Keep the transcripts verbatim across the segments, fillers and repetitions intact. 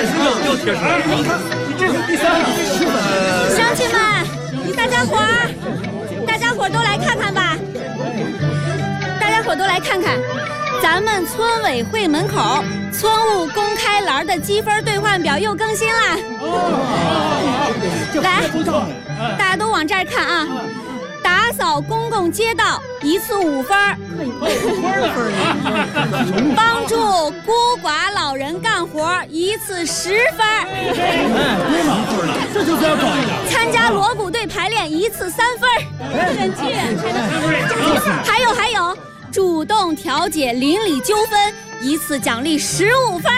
暂时又又贴出来了。 你这是第三了。 乡亲们，大家伙儿，大家伙儿都来看看吧。大家伙儿都来看看，咱们村委会门口村务公开栏的积分兑换表又更新了。来，大家都往这儿看啊！打扫公共街道一次五分，帮助孤寡老人干活一次十分。 这就是要高一点。 参加锣鼓队排练一次三分。很近。还有还有，主动调解邻里纠纷一次奖励十五分。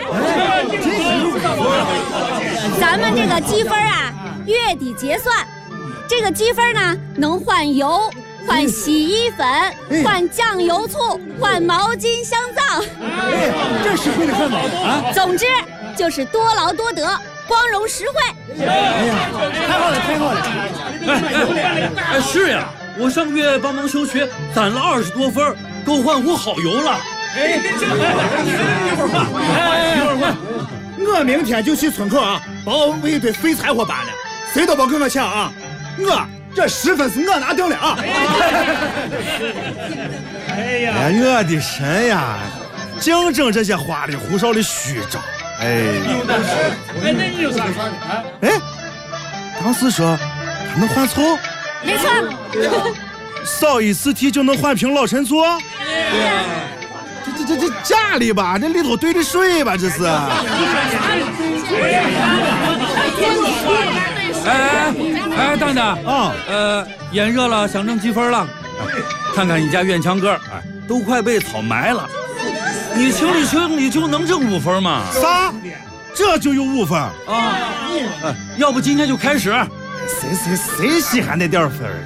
咱们这个积分啊，月底结算。这个积分呢，能换油、换洗衣粉、换酱油醋、换毛巾香皂。 哎，这实惠的很啊！ 总之就是多劳多得，光荣实惠。 哎呀，太好了，太好了！ 哎哎哎，是呀，我上个月帮忙休学，攒了二十多分，够换壶好油了。哎，一会儿换，哎，一会儿换。 我明天就去村口啊，把我们一堆废柴火搬了，谁都别跟我抢啊！我这十分是我拿定了啊！ 哎呀，哎，我的神呀！净整这些花里胡哨的虚招，哎！ 哎，那你有啥说的啊？ 哎，当时说还能换醋？ 没错。 扫一次地就能换瓶老陈醋？这这这这假的吧？这里头兑的水吧？这是？ 哎哎哎，蛋蛋啊， 呃，炎热了，想挣积分了，看看你家院墙根儿，哎，都快被草埋了。你清理清理就能挣五分吗？ 啥？这就有五分啊？ 哎，要不今天就开始？ 谁谁谁稀罕那点分儿？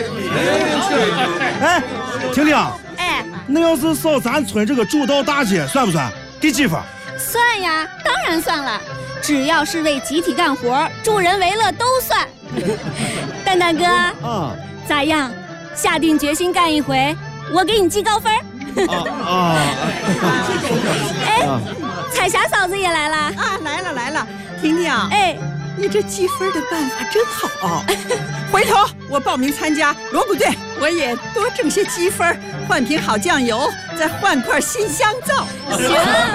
哎，婷婷， 哎， 那要是扫咱村这个主道大街，算不算？给几分？ 算呀，当然算了。只要是为集体干活、助人为乐都算。蛋蛋哥， 啊， 咋样？下定决心干一回，我给你记高分。 啊啊！ 哎，彩霞嫂子也来了啊！来了来了，婷婷， 哎， 你这积分的办法真好。回头我报名参加锣鼓队，我也多挣些积分，换瓶好酱油，再换块新香皂。 行。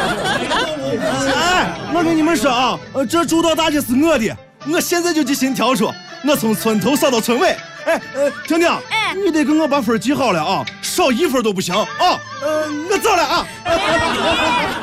哎，我跟你们说啊，呃，这主道大街是我的，我现在就去新挑出，我从村头扫到村尾。哎，呃，婷婷， 哎， 你得给我把分记好了啊，少一分都不行啊。呃，我走了啊。